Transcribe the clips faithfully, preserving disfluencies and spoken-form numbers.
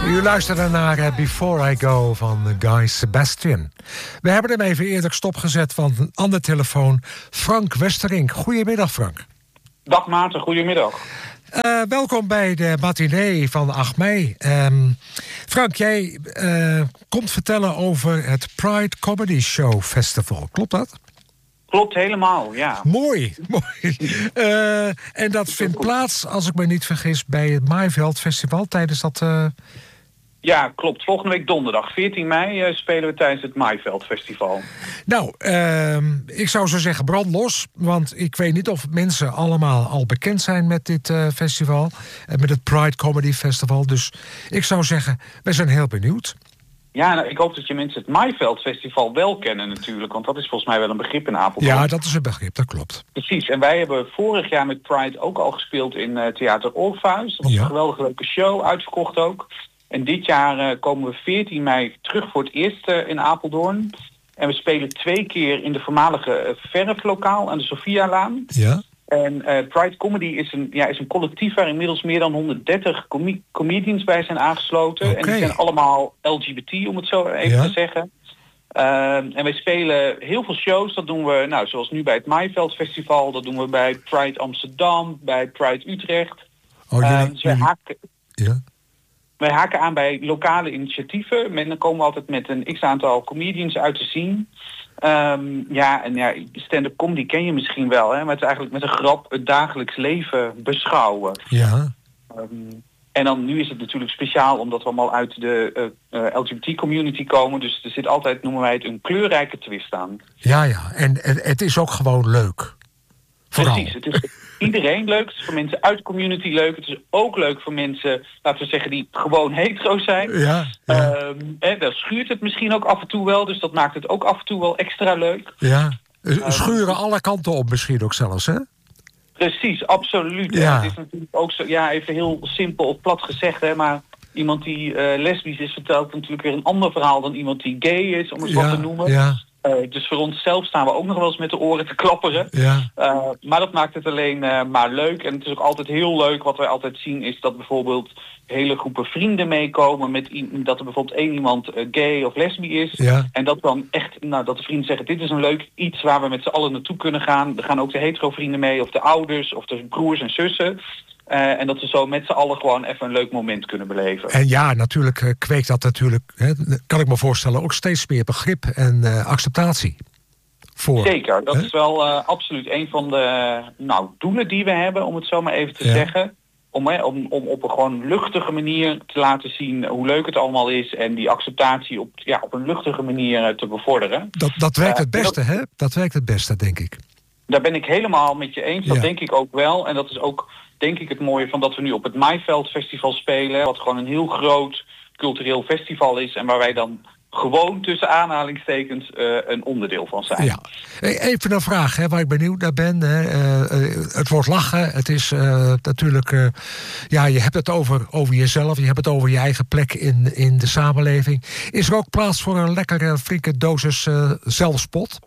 U luisterde naar uh, Before I Go van uh, Guy Sebastian. We hebben hem even eerder stopgezet van een andere telefoon. Frank Westerink. Goedemiddag, Frank. Dag Maarten, goedemiddag. Uh, welkom bij de matinee van acht mei. Um, Frank, jij uh, komt vertellen over het Pride Comedy Show Festival. Klopt dat? Klopt helemaal, ja. Mooi, mooi. Uh, en dat vindt plaats, als ik me niet vergis, bij het Maaiveld Festival tijdens dat... Uh... Ja, klopt. Volgende week donderdag, veertien mei, uh, spelen we tijdens het Maaiveld Festival. Nou, uh, ik zou zo zeggen brand los. Want ik weet niet of mensen allemaal al bekend zijn met dit uh, festival. Uh, met het Pride Comedy Festival. Dus ik zou zeggen, wij zijn heel benieuwd. Ja, nou, ik hoop dat je mensen het Maaiveld Festival wel kennen natuurlijk. Want dat is volgens mij wel een begrip in Apeldoorn. Ja, dat is een begrip, dat klopt. Precies. En wij hebben vorig jaar met Pride ook al gespeeld in uh, Theater Orpheus. Dat was ja. een geweldige leuke show, uitverkocht ook. En dit jaar uh, komen we veertien mei terug voor het eerst uh, in Apeldoorn. En we spelen twee keer in de voormalige uh, verflokaal aan de Sophialaan. Ja. En uh, Pride Comedy is een, ja, is een collectief waar inmiddels meer dan honderddertig com- comedians bij zijn aangesloten. Okay. En die zijn allemaal L G B T, om het zo even ja. te zeggen. Uh, en wij spelen heel veel shows. Dat doen we, nou, zoals nu bij het Maaiveld Festival. Dat doen we bij Pride Amsterdam, bij Pride Utrecht. Oh, jullie, uh, dus wij, haken, ja. wij haken aan bij lokale initiatieven. En dan komen we altijd met een x-aantal comedians uit te zien. Um, ja, en ja, stand-up comedy ken je misschien wel, hè? Maar het is eigenlijk met een grap het dagelijks leven beschouwen. Ja. Um, en dan nu is het natuurlijk speciaal omdat we allemaal uit de uh, uh, L G B T community komen. Dus er zit altijd, noemen wij het, een kleurrijke twist aan. Ja, ja. En, en het is ook gewoon leuk. Vooral. Precies. Het is voor iedereen leuk. Het is voor mensen uit de community leuk. Het is ook leuk voor mensen, laten we zeggen, die gewoon hetero zijn. Ja, ja. Um, hè, daar schuurt het misschien ook af en toe wel. Dus dat maakt het ook af en toe wel extra leuk. Ja. Schuren um, alle kanten op misschien ook zelfs, hè? Precies, absoluut. Ja. Het is natuurlijk ook zo, ja, even heel simpel of plat gezegd, hè, maar iemand die uh, lesbisch is vertelt natuurlijk weer een ander verhaal dan iemand die gay is, om het ja, wat te noemen. Ja. Uh, dus voor onszelf staan we ook nog wel eens met de oren te klapperen. Ja. Uh, maar dat maakt het alleen uh, maar leuk. En het is ook altijd heel leuk. Wat wij altijd zien is dat bijvoorbeeld hele groepen vrienden meekomen. Met i- dat er bijvoorbeeld één iemand uh, gay of lesbi is. Ja. En dat dan echt, nou, dat de vrienden zeggen, dit is een leuk iets waar we met z'n allen naartoe kunnen gaan. Er gaan ook de hetero vrienden mee, of de ouders, of de broers en zussen. Uh, en dat we zo met z'n allen gewoon even een leuk moment kunnen beleven. En ja, natuurlijk uh, kweekt dat natuurlijk, hè, kan ik me voorstellen, ook steeds meer begrip en uh, acceptatie. Voor, Zeker, dat hè? is wel uh, absoluut een van de nou, doelen die we hebben, om het zo maar even te ja. zeggen. Om, hè, om, om op een gewoon luchtige manier te laten zien hoe leuk het allemaal is. En die acceptatie op, ja, op een luchtige manier uh, te bevorderen. Dat, dat werkt het uh, beste, dat, hè? Dat werkt het beste, denk ik. Daar ben ik helemaal met je eens. Dat ja. denk ik ook wel. En dat is ook, denk ik, het mooie van dat we nu op het Maaiveld Festival spelen. Wat gewoon een heel groot cultureel festival is. En waar wij dan gewoon tussen aanhalingstekens uh, een onderdeel van zijn. Ja. Even een vraag, hè, waar ik benieuwd naar ben. Hè. Uh, uh, het wordt lachen. Het is uh, natuurlijk... Uh, ja, je hebt het over, over jezelf. Je hebt het over je eigen plek in, in de samenleving. Is er ook plaats voor een lekkere, flinke dosis uh, zelfspot?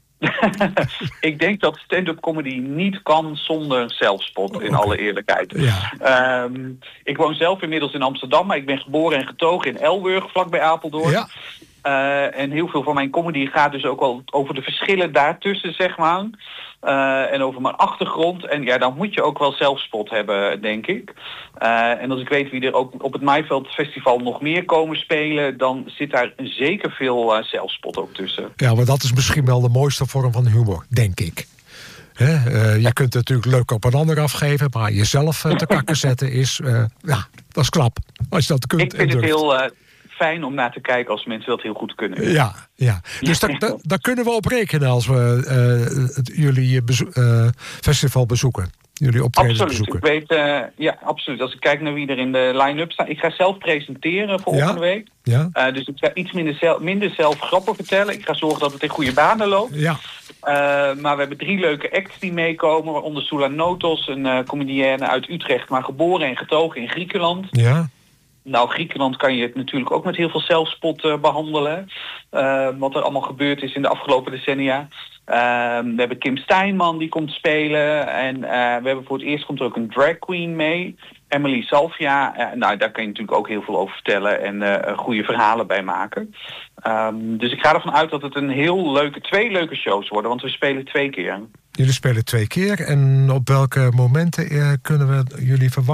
Ik denk dat stand-up comedy niet kan zonder zelfspot, in okay. alle eerlijkheid. Ja. Um, ik woon zelf inmiddels in Amsterdam, maar ik ben geboren en getogen in Elburg, vlakbij Apeldoorn. Ja. Uh, en heel veel van mijn comedy gaat dus ook wel over de verschillen daartussen, zeg maar. Uh, en over mijn achtergrond. En ja, dan moet je ook wel zelfspot hebben, denk ik. Uh, en als ik weet wie er ook op het Maaiveld Festival nog meer komen spelen, dan zit daar zeker veel uh, zelfspot ook tussen. Ja, maar dat is misschien wel de mooiste vorm van humor, denk ik. He, uh, je kunt het natuurlijk leuk op een ander afgeven, maar jezelf uh, te kakken zetten is, uh, ja, dat is knap. Als je dat kunt. Ik vind het heel uh, fijn om naar te kijken als mensen dat heel goed kunnen. Ja, ja. Dus daar, daar, daar kunnen we op rekenen als we uh, het, jullie bezo- uh, festival bezoeken. Jullie optreden absoluut. bezoeken. Ik weet, uh, ja, absoluut. Als ik kijk naar wie er in de line-up staat. Ik ga zelf presenteren volgende ja? week. Ja? Uh, dus ik ga iets minder zelf, minder zelf grappen vertellen. Ik ga zorgen dat het in goede banen loopt. Ja. Uh, maar we hebben drie leuke acts die meekomen. Waaronder Sula Notos, een uh, comedienne uit Utrecht, maar geboren en getogen in Griekenland. Ja. Nou, Griekenland kan je het natuurlijk ook met heel veel zelfspot uh, behandelen. Uh, wat er allemaal gebeurd is in de afgelopen decennia. Uh, we hebben Kim Steinman die komt spelen. En uh, we hebben voor het eerst komt er ook een drag queen mee. Emily Salvia, uh, nou daar kan je natuurlijk ook heel veel over vertellen en uh, goede verhalen bij maken. Um, dus ik ga ervan uit dat het een heel leuke, twee leuke shows worden, want we spelen twee keer. Jullie spelen twee keer en op welke momenten uh, kunnen we jullie verwachten?